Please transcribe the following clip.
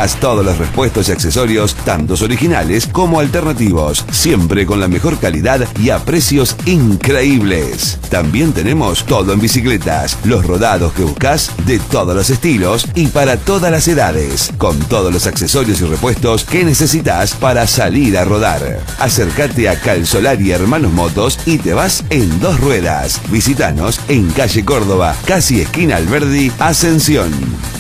encontrarás todos los repuestos y accesorios, tantos originales como alternativos, siempre con la mejor calidad y a precios increíbles. También tenemos todo en bicicletas, los rodados que buscas, de todos los estilos y para todas las edades, con todos los accesorios y repuestos que necesitas para salir a rodar. Acércate a Calzolari Hermanos Motos y te vas en 2 ruedas. Visítanos en calle Córdoba, casi esquina Alberdi, Ascensión.